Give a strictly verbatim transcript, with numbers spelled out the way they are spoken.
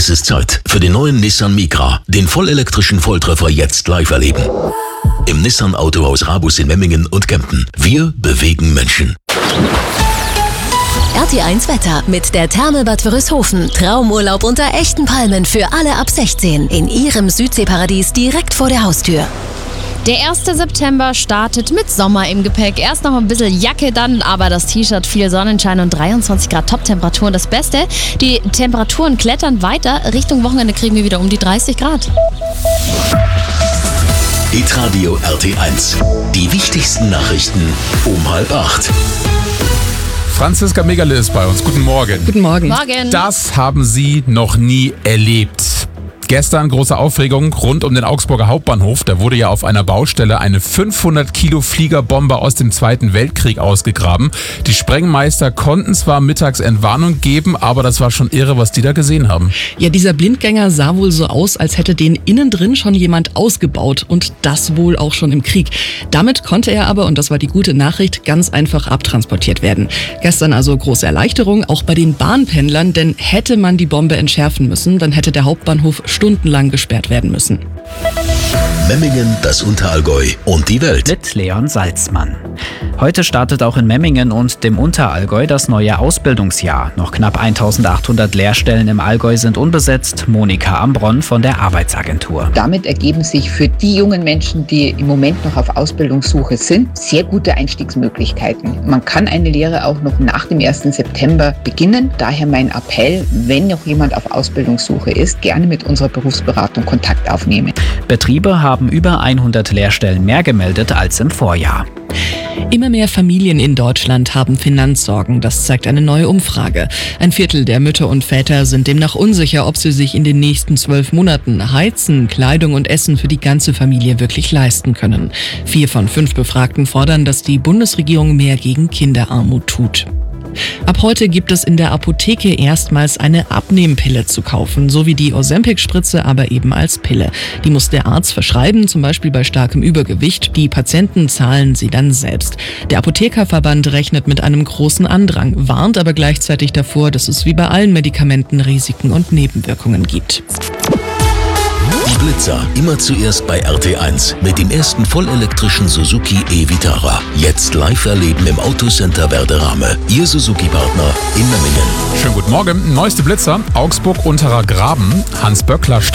Es ist Zeit für den neuen Nissan Micra, den vollelektrischen Volltreffer jetzt live erleben. Im Nissan Autohaus Rabus in Memmingen und Kempten. Wir bewegen Menschen. R T eins Wetter mit der Therme Bad Wörishofen. Traumurlaub unter echten Palmen für alle ab sechzehn. In Ihrem Südseeparadies direkt vor der Haustür. Der erste September startet mit Sommer im Gepäck. Erst noch ein bisschen Jacke, dann aber das T-Shirt, viel Sonnenschein und dreiundzwanzig Grad Top-Temperaturen. Das Beste, die Temperaturen klettern weiter. Richtung Wochenende kriegen wir wieder um die dreißig Grad. Hitradio R T eins. Die wichtigsten Nachrichten um halb acht. Franziska Megale ist bei uns. Guten Morgen. Guten Morgen. Morgen. Das haben Sie noch nie erlebt. Gestern große Aufregung rund um den Augsburger Hauptbahnhof. Da wurde ja auf einer Baustelle eine fünfhundert Kilo Fliegerbombe aus dem Zweiten Weltkrieg ausgegraben. Die Sprengmeister konnten zwar mittags Entwarnung geben, aber das war schon irre, was die da gesehen haben. Ja, dieser Blindgänger sah wohl so aus, als hätte den innen drin schon jemand ausgebaut und das wohl auch schon im Krieg. Damit konnte er aber, und das war die gute Nachricht, ganz einfach abtransportiert werden. Gestern also große Erleichterung, auch bei den Bahnpendlern, denn hätte man die Bombe entschärfen müssen, dann hätte der Hauptbahnhof stundenlang gesperrt werden müssen. Memmingen, das Unterallgäu und die Welt. Mit Leon Salzmann. Heute startet auch in Memmingen und dem Unterallgäu das neue Ausbildungsjahr. Noch knapp eintausendachthundert Lehrstellen im Allgäu sind unbesetzt. Monika Ambronn von der Arbeitsagentur. Damit ergeben sich für die jungen Menschen, die im Moment noch auf Ausbildungssuche sind, sehr gute Einstiegsmöglichkeiten. Man kann eine Lehre auch noch nach dem ersten September beginnen. Daher mein Appell, wenn noch jemand auf Ausbildungssuche ist, gerne mit unserer Berufsberatung Kontakt aufnehmen. Betriebe haben über hundert Lehrstellen mehr gemeldet als im Vorjahr. Immer mehr Familien in Deutschland haben Finanzsorgen, das zeigt eine neue Umfrage. Ein Viertel der Mütter und Väter sind demnach unsicher, ob sie sich in den nächsten zwölf Monaten Heizen, Kleidung und Essen für die ganze Familie wirklich leisten können. Vier von fünf Befragten fordern, dass die Bundesregierung mehr gegen Kinderarmut tut. Ab heute gibt es in der Apotheke erstmals eine Abnehmpille zu kaufen, so wie die Ozempic-Spritze, aber eben als Pille. Die muss der Arzt verschreiben, zum Beispiel bei starkem Übergewicht. Die Patienten zahlen sie dann selbst. Der Apothekerverband rechnet mit einem großen Andrang, warnt aber gleichzeitig davor, dass es wie bei allen Medikamenten Risiken und Nebenwirkungen gibt. Die Blitzer, immer zuerst bei R T eins mit dem ersten vollelektrischen Suzuki e-Vitara. Jetzt live erleben im Autocenter Werderame. Ihr Suzuki-Partner in Memmingen. Schönen guten Morgen. Neueste Blitzer, Augsburg Unterer Graben, Hans Böckler